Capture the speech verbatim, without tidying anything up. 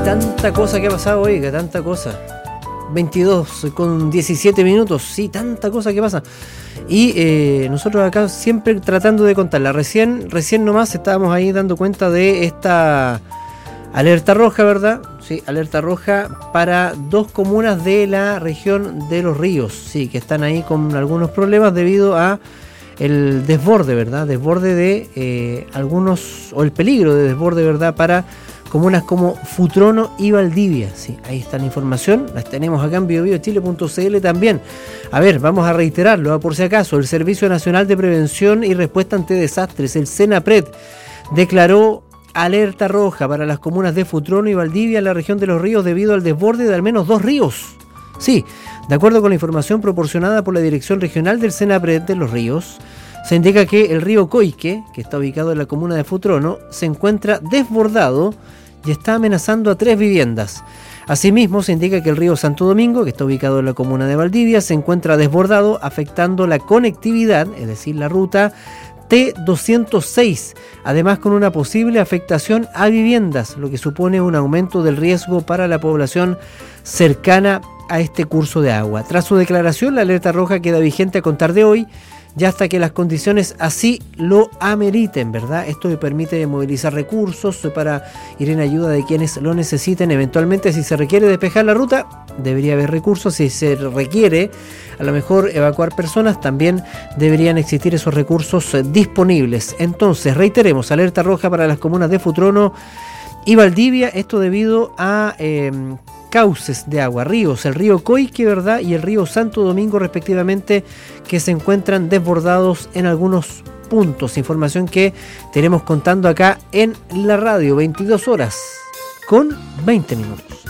tanta cosa que ha pasado, oiga, tanta cosa. veintidós con diecisiete minutos, sí, tanta cosa que pasa. Y eh, nosotros acá siempre tratando de contarla. Recién, recién nomás estábamos ahí dando cuenta de esta alerta roja, ¿verdad? Sí, alerta roja para dos comunas de la región de Los Ríos, sí, que están ahí con algunos problemas debido a el desborde, ¿verdad? Desborde de eh, algunos, o el peligro de desborde, ¿verdad? Para comunas como Futrono y Valdivia. Sí, ahí está la información, las tenemos acá en bio bio chile punto c l también. A ver, vamos a reiterarlo, ¿eh? Por si acaso, el Servicio Nacional de Prevención y Respuesta ante Desastres, el SENAPRED, declaró alerta roja para las comunas de Futrono y Valdivia en la región de Los Ríos debido al desborde de al menos dos ríos. Sí, de acuerdo con la información proporcionada por la Dirección Regional del SENAPRED de Los Ríos, se indica que el río Coique, que está ubicado en la comuna de Futrono, se encuentra desbordado y está amenazando a tres viviendas. Asimismo, se indica que el río Santo Domingo, que está ubicado en la comuna de Valdivia, se encuentra desbordado, afectando la conectividad, es decir, la ruta T doscientos seis, además con una posible afectación a viviendas, lo que supone un aumento del riesgo para la población cercana a este curso de agua. Tras su declaración, la alerta roja queda vigente a contar de hoy, ya hasta que las condiciones así lo ameriten, ¿verdad? Esto permite movilizar recursos para ir en ayuda de quienes lo necesiten. Eventualmente, si se requiere despejar la ruta, debería haber recursos. Si se requiere, a lo mejor, evacuar personas, también deberían existir esos recursos disponibles. Entonces, reiteremos, alerta roja para las comunas de Futrono y Valdivia, esto debido a eh, cauces de agua, ríos, el río Coique, ¿verdad? Y el río Santo Domingo, respectivamente, que se encuentran desbordados en algunos puntos. Información que tenemos contando acá en la radio, veintidós horas con veinte minutos.